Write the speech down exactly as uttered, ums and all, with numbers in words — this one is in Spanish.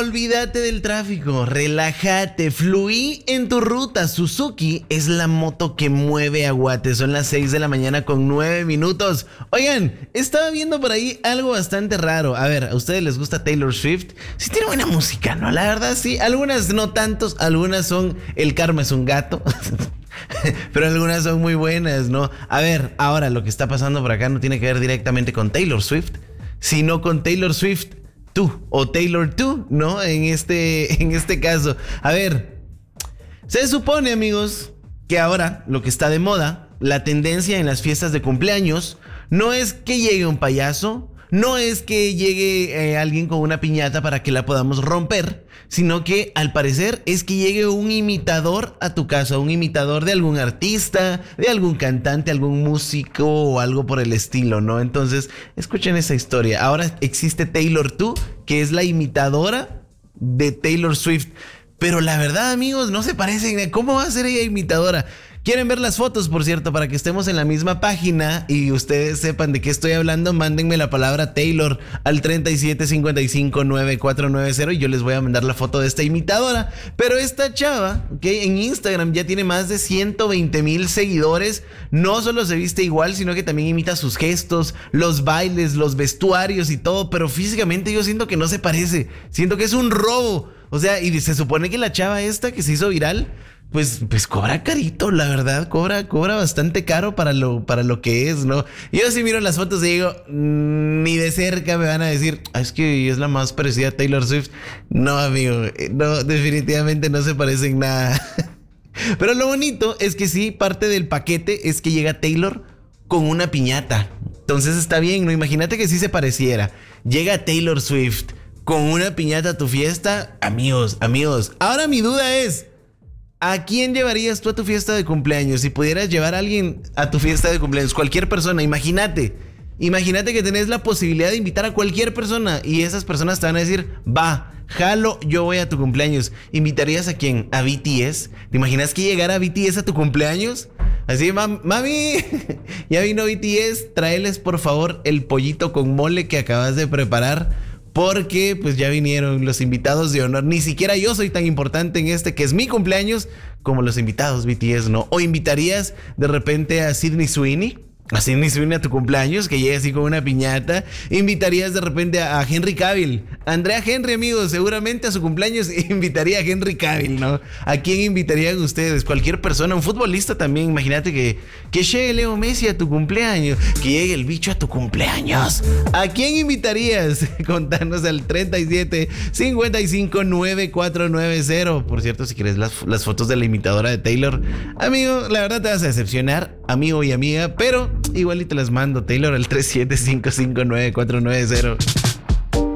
olvídate del tráfico, relájate, fluí en tu ruta. Suzuki es la moto que mueve a Guate. Son las seis de la mañana con nueve minutos. Oigan, estaba viendo por ahí algo bastante raro. A ver, ¿a ustedes les gusta Taylor Swift? Sí tiene buena música, ¿no? La verdad sí, algunas no tantos, algunas son El karma es un gato. Pero algunas son muy buenas, ¿no? A ver, ahora lo que está pasando por acá no tiene que ver directamente con Taylor Swift, sino con Taylor Swift tú o Taylor tú, ¿no? En este, en este caso. A ver, se supone, amigos, que ahora lo que está de moda, la tendencia en las fiestas de cumpleaños, no es que llegue un payaso, no es que llegue eh, alguien con una piñata para que la podamos romper, sino que al parecer es que llegue un imitador a tu casa, un imitador de algún artista, de algún cantante, algún músico o algo por el estilo, ¿no? Entonces, escuchen esa historia. Ahora existe Taylor two, que es la imitadora de Taylor Swift. Pero la verdad, amigos, no se parecen. ¿Cómo va a ser ella imitadora? ¿Quieren ver las fotos, por cierto, para que estemos en la misma página y ustedes sepan de qué estoy hablando? Mándenme la palabra Taylor al treinta y siete cincuenta y cinco noventa y cuatro noventa y yo les voy a mandar la foto de esta imitadora. Pero esta chava, que en Instagram ya tiene más de ciento veinte mil seguidores, no solo se viste igual, sino que también imita sus gestos, los bailes, los vestuarios y todo, pero físicamente yo siento que no se parece, siento que es un robo. O sea, y se supone que la chava esta que se hizo viral, Pues, pues cobra carito, la verdad, cobra, cobra bastante caro para lo, para lo que es, ¿no? Yo sí miro las fotos y digo, mmm, ni de cerca me van a decir, ah, es que es la más parecida a Taylor Swift. No, amigo, no, definitivamente no se parecen nada. Pero lo bonito es que sí, parte del paquete es que llega Taylor con una piñata. Entonces está bien, ¿no? Imagínate que sí se pareciera. Llega Taylor Swift con una piñata a tu fiesta. Amigos, amigos, ahora mi duda es, ¿a quién llevarías tú a tu fiesta de cumpleaños? Si pudieras llevar a alguien a tu fiesta de cumpleaños, cualquier persona, imagínate. Imagínate que tenés la posibilidad de invitar a cualquier persona y esas personas te van a decir, va, jalo, yo voy a tu cumpleaños. ¿Invitarías a quién? ¿A B T S? ¿Te imaginas que llegara B T S a tu cumpleaños? Así, mami, ya vino B T S, tráeles por favor el pollito con mole que acabas de preparar. Porque pues ya vinieron los invitados de honor. Ni siquiera yo soy tan importante en este que es mi cumpleaños como los invitados B T S, ¿no? O invitarías de repente a Sydney Sweeney, a Sydney Sweeney a tu cumpleaños, que llegue así con una piñata. Invitarías de repente a Henry Cavill, Andrea Henry, amigos, seguramente a su cumpleaños invitaría a Henry Cavill, ¿no? ¿A quién invitarían ustedes? Cualquier persona, un futbolista también. Imagínate que, que llegue Leo Messi a tu cumpleaños, que llegue el bicho a tu cumpleaños. ¿A quién invitarías? Contanos al treinta y siete cincuenta y cinco noventa y cuatro noventa. Por cierto, si quieres las, las fotos de la imitadora de Taylor, amigo, la verdad te vas a decepcionar, amigo y amiga, pero igual y te las mando, Taylor, al tres siete cinco cinco nueve cuatro nueve cero.